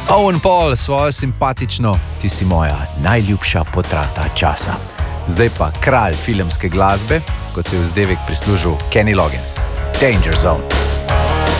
Owen Paul, svojo simpatično, ti si moja najljubša potrata časa. Zdaj pa kralj filmske glasbe, kot se je vzdevek prislužil Kenny Loggins. Danger Zone.